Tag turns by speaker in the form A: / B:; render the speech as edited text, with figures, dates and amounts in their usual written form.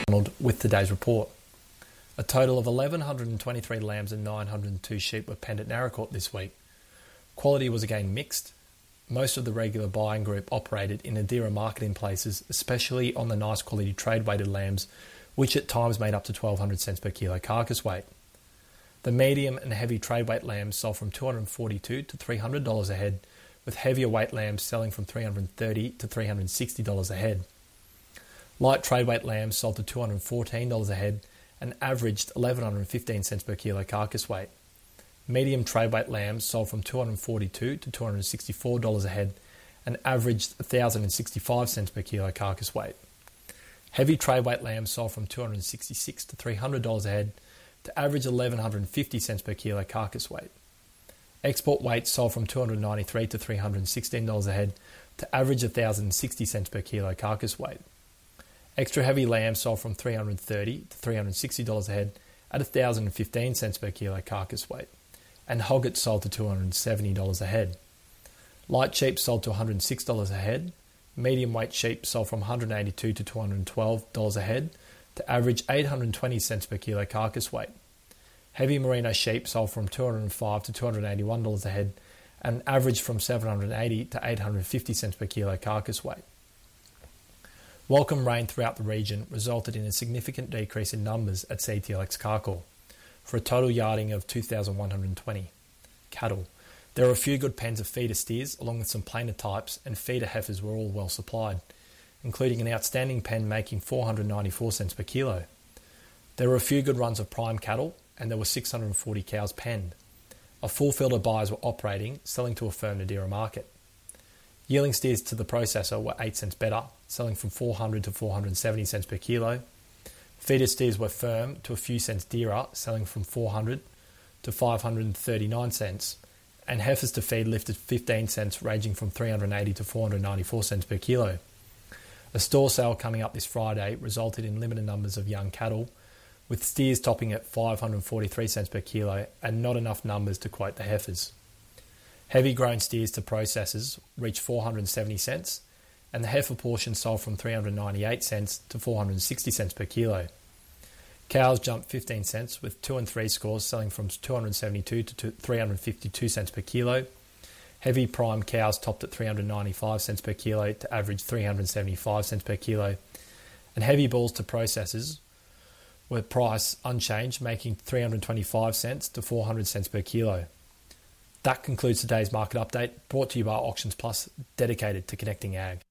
A: with today's report. A total of 1,123 lambs and 902 sheep were penned at Naracoorte this week. Quality was again mixed. Most of the regular buying group operated in Adira marketing places, especially on the nice quality trade-weighted lambs, which at times made up to 1,200 cents per kilo carcass weight. The medium and heavy trade-weight lambs sold from $242 to $300 a head, with heavier weight lambs selling from $330 to $360 a head. Light trade-weight lambs sold to $214 a head and averaged 1,115 cents per kilo carcass weight. Medium trade-weight lambs sold from $242 to $264 a head and averaged 1,065 cents per kilo carcass weight. Heavy trade-weight lambs sold from $266 to $300 a head to average 1,150 cents per kilo carcass weight. Export weights sold from $293 to $316 a head to average 1,060 cents per kilo carcass weight. Extra heavy lambs sold from $330 to $360 a head at 1,015 cents per kilo carcass weight, and hoggets sold to $270 a head. Light sheep sold to $106 a head. Medium weight sheep sold from $182 to $212 a head to average 820 cents per kilo carcass weight. Heavy merino sheep sold from $205 to $281 a head and averaged from 780 to 850 cents per kilo carcass weight. Welcome rain throughout the region resulted in a significant decrease in numbers at CTLX Carcoar, for a total yarding of 2,120 cattle. There were a few good pens of feeder steers along with some plainer types, and feeder heifers were all well supplied, including an outstanding pen making 494 cents per kilo. There were a few good runs of prime cattle, and there were 640 cows penned. A full field of buyers were operating, selling to a firm Adira market. Yearling steers to the processor were 8 cents better, selling from 400 to 470 cents per kilo. Feeder steers were firm to a few cents dearer, selling from 400 to 539 cents, and heifers to feed lifted 15 cents, ranging from 380 to 494 cents per kilo. A store sale coming up this Friday resulted in limited numbers of young cattle, with steers topping at 543 cents per kilo and not enough numbers to quote the heifers. Heavy grown steers to processors reached 470 cents, and the heifer portion sold from 398 cents to 460 cents per kilo. Cows jumped 15 cents, with 2 and 3 scores selling from 272 to 352 cents per kilo. Heavy prime cows topped at 395 cents per kilo to average 375 cents per kilo, and heavy bulls to processors were priced unchanged, making 325 cents to 400 cents per kilo. That concludes today's market update, brought to you by Auctions Plus, dedicated to connecting ag.